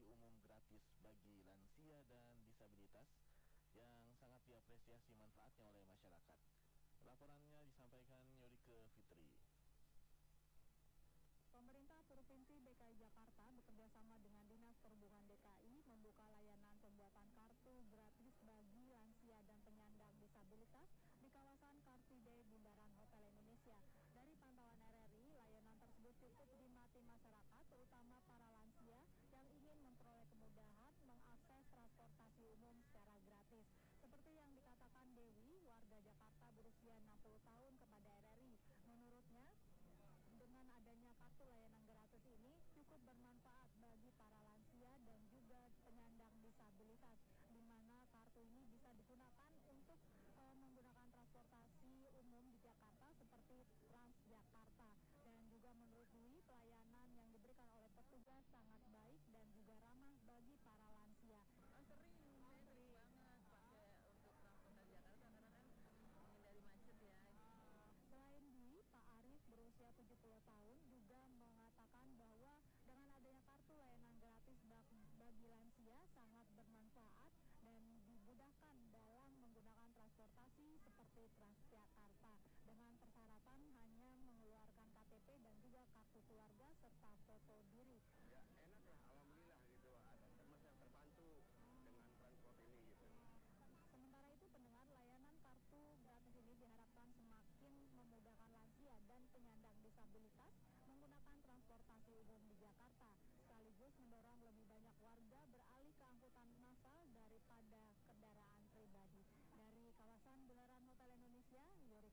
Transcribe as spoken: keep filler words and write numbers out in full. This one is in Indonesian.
umum gratis bagi lansia dan disabilitas yang sangat diapresiasi manfaatnya oleh masyarakat. Laporannya disampaikan Yorike Fitri. Pemerintah Provinsi D K I Jakarta bekerjasama dengan Dinas Perhubungan D K I membuka layanan pembuatan kartu gratis bagi lansia dan penyandang disabilitas di kawasan Car Free Day Bundaran Hotel Indonesia. Dari pantauan R R I, layanan tersebut cukup dinikmati masyarakat, terutama para lansia yang ingin memperoleh kemudahan mengakses transportasi umum secara gratis. Seperti yang dikatakan Dewi, warga Jakarta berusia enam puluh tahun kepada R R I. Menurutnya, dengan adanya kartu layanan gratis ini cukup bermanfaat bagi para lansia dan juga penyandang disabilitas, di mana kartu ini bisa digunakan untuk e, menggunakan transportasi umum di Jakarta seperti Transjakarta. Dan juga menurut Dwi, pelayanan yang diberikan oleh petugas sangat baik dan juga ramah bagi para lansia. Oh, sering, saya sering banget pakai untuk transportasi Jakarta karena kan menghindari macet ya. Selain Dwi, Pak Arif berusia tujuh puluh tahun juga mengatakan bahwa dengan adanya kartu layanan gratis bagi lansia sangat bermanfaat dan dimudahkan dalam menggunakan transportasi seperti Transjakarta dengan persyaratan hanya mengeluarkan K T P dan juga kartu keluarga serta foto diri. Ya enak lah, alhamdulillah gitu, ada teman yang terbantu dengan transport ini gitu. Sementara itu, pendengar, layanan kartu gratis ini diharapkan semakin memudahkan lansia dan penyandang disabilitas menggunakan transportasi umum di Jakarta, sekaligus mendorong lebih banyak warga beralih ke angkutan massal daripada kendaraan pribadi. Dari kawasan Bundaran Hotel Indonesia, Yuri